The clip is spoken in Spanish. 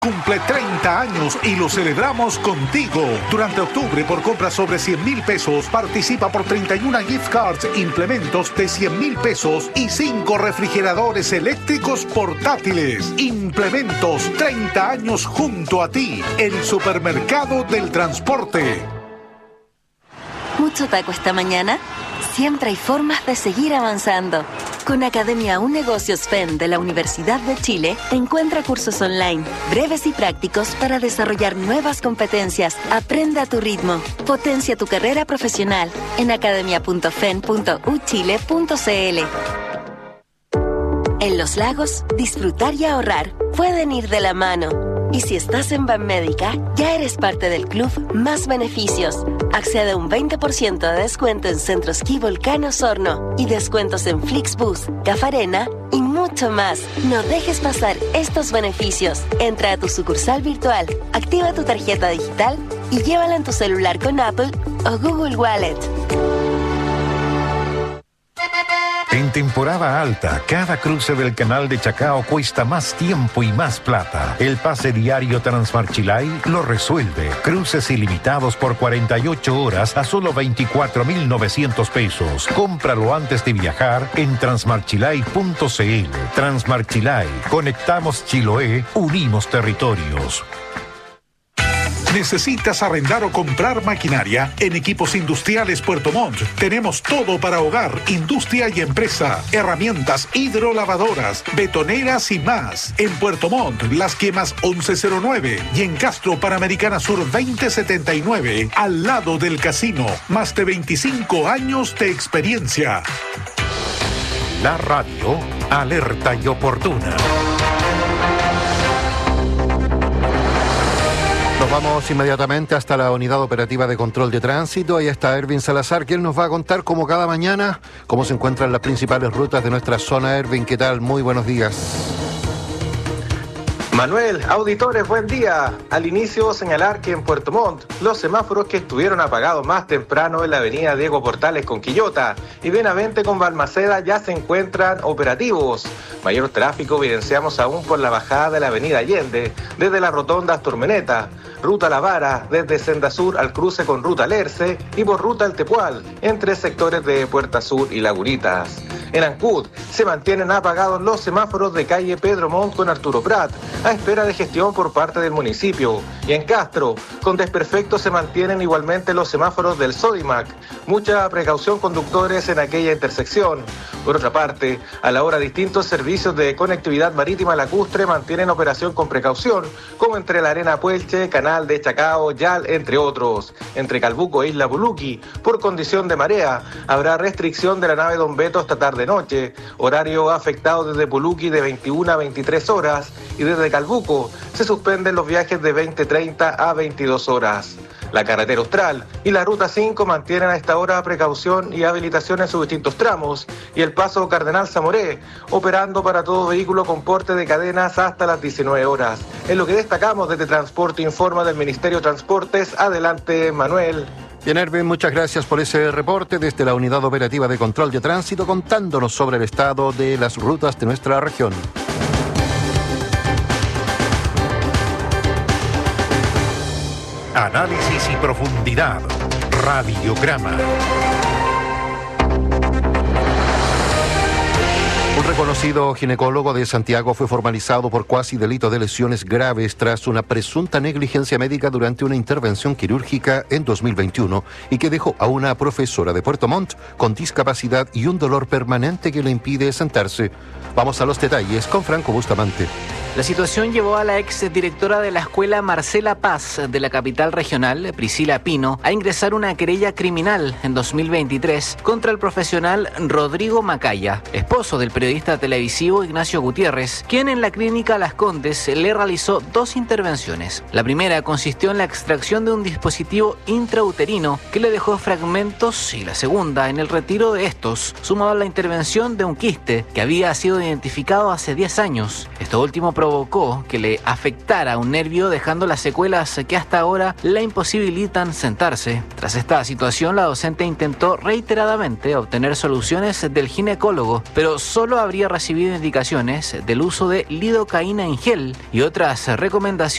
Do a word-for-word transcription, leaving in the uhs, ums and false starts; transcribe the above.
Cumple treinta años y lo celebramos contigo. Durante octubre, por compras sobre cien mil pesos, participa por treinta y una gift cards, implementos de cien mil pesos y cinco refrigeradores eléctricos portátiles. Implementos, treinta años junto a ti. El supermercado del transporte. ¿Mucho taco esta mañana? Siempre hay formas de seguir avanzando. Con Academia Un Negocios F E N de la Universidad de Chile, encuentra cursos online, breves y prácticos para desarrollar nuevas competencias. Aprende a tu ritmo. Potencia tu carrera profesional en academia punto fen punto u chile punto c l. En Los Lagos, disfrutar y ahorrar pueden ir de la mano. Y si estás en Banmédica, ya eres parte del club Más Beneficios. Accede a un veinte por ciento de descuento en Centro Esquí Volcán Osorno y descuentos en Flixbus, Cafarena y mucho más. No dejes pasar estos beneficios. Entra a tu sucursal virtual, activa tu tarjeta digital y llévala en tu celular con Apple o Google Wallet. En temporada alta, cada cruce del canal de Chacao cuesta más tiempo y más plata. El pase diario Transmarchilay lo resuelve. Cruces ilimitados por cuarenta y ocho horas a solo veinticuatro mil novecientos pesos. Cómpralo antes de viajar en transmarchilay punto c l. Transmarchilay. Conectamos Chiloé, unimos territorios. ¿Necesitas arrendar o comprar maquinaria? En Equipos Industriales Puerto Montt tenemos todo para hogar, industria y empresa. Herramientas hidrolavadoras, betoneras y más. En Puerto Montt, Las Quemas once cero nueve y en Castro Panamericana Sur veinte setenta y nueve, al lado del casino. Más de veinticinco años de experiencia. La radio, alerta y oportuna. Nos vamos inmediatamente hasta la Unidad Operativa de Control de Tránsito. Ahí está Erwin Salazar, quien nos va a contar, como cada mañana, cómo se encuentran las principales rutas de nuestra zona. Erwin, ¿qué tal? Muy buenos días. Manuel, auditores, buen día. Al inicio, señalar que en Puerto Montt, los semáforos que estuvieron apagados más temprano en la avenida Diego Portales con Quillota y Benavente con Balmaceda ya se encuentran operativos. Mayor tráfico evidenciamos aún por la bajada de la avenida Allende, desde la rotonda hasta Urmeneta, ruta La Vara, desde Senda Sur al cruce con ruta Lerce y por ruta El Tepual, entre sectores de Puerta Sur y Lagunitas. En Ancud se mantienen apagados los semáforos de calle Pedro Montt con Arturo Prat, a espera de gestión por parte del municipio. Y en Castro, con desperfecto se mantienen igualmente los semáforos del Sodimac. Mucha precaución, conductores, en aquella intersección. Por otra parte, a la hora distintos servicios de conectividad marítima lacustre mantienen operación con precaución, como entre la Arena Puelche, Canal de Chacao, Yal, entre otros. Entre Calbuco e Isla Buluqui, por condición de marea, habrá restricción de la nave Don Beto hasta tarde noche. Horario afectado desde Buluqui de veintiuna a veintitrés horas y desde Calbuco se suspenden los viajes de veinte treinta a veintidós horas. La carretera Austral y la ruta cinco mantienen a esta hora precaución y habilitación en sus distintos tramos, y el paso Cardenal Zamoré operando para todo vehículo con porte de cadenas hasta las diecinueve horas. Es lo que destacamos desde Transporte Informa del Ministerio de Transportes. Adelante, Manuel. Bien, Erwin, muchas gracias por ese reporte desde la Unidad Operativa de Control de Tránsito, contándonos sobre el estado de las rutas de nuestra región. Análisis y profundidad. Radiograma. Un reconocido ginecólogo de Santiago fue formalizado por cuasi delito de lesiones graves tras una presunta negligencia médica durante una intervención quirúrgica en dos mil veintiuno y que dejó a una profesora de Puerto Montt con discapacidad y un dolor permanente que le impide sentarse. Vamos a los detalles con Franco Bustamante. La situación llevó a la exdirectora de la escuela Marcela Paz de la capital regional, Priscila Pino, a ingresar una querella criminal en dos mil veintitrés contra el profesional Rodrigo Macaya, esposo del periodista televisivo Ignacio Gutiérrez, quien en la clínica Las Condes le realizó dos intervenciones. La primera consistió en la extracción de un dispositivo intrauterino que le dejó fragmentos, y la segunda en el retiro de estos, sumado a la intervención de un quiste que había sido identificado hace diez años. Esto último provocó que le afectara un nervio, dejando las secuelas que hasta ahora la imposibilitan sentarse. Tras esta situación, la docente intentó reiteradamente obtener soluciones del ginecólogo, pero solo habría recibido indicaciones del uso de lidocaína en gel y otras recomendaciones